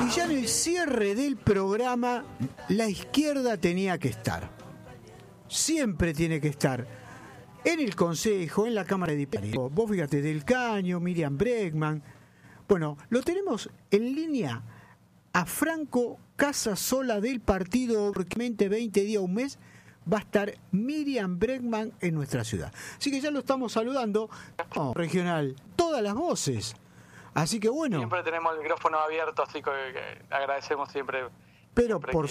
Y ya en el cierre del programa, la izquierda tenía que estar. Siempre tiene que estar. En el Consejo, en la Cámara de Diputados. Vos fíjate, Del Caño, Miriam Bregman. Bueno, lo tenemos en línea a Franco Casasola del partido, porque 20 días, un mes, va a estar Miriam Bregman en nuestra ciudad. Así que ya lo estamos saludando. Regional, todas las voces. Así que bueno. Siempre tenemos el micrófono abierto, así que agradecemos siempre. Pero siempre por